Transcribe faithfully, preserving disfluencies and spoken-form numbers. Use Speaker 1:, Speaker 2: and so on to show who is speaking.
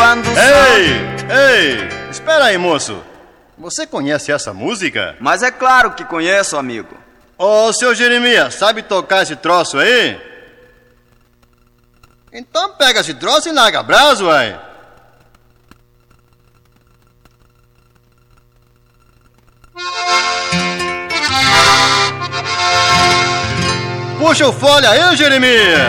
Speaker 1: Espalhando
Speaker 2: Ei, ei, espera aí, moço. Você conhece essa música?
Speaker 1: Mas é claro que conheço, amigo.
Speaker 2: Ô, seu Jeremias, sabe tocar esse troço aí? Então pega esse troço e larga braço, uai. Puxa o fole aí, Jeremias.